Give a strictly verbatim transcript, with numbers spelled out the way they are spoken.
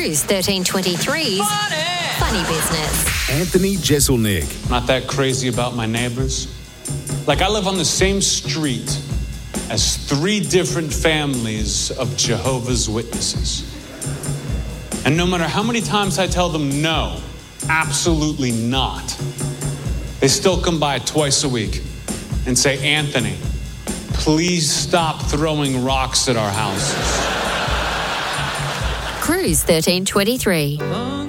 Cruise thirteen twenty-three's Funny, Funny Business. Anthony Jeselnik. Not that crazy about my neighbors. Like, I live on the same street as three different families of Jehovah's Witnesses. And no matter how many times I tell them no, absolutely not, they still come by twice a week and say, Anthony, please stop throwing rocks at our houses. Cruise thirteen twenty-three.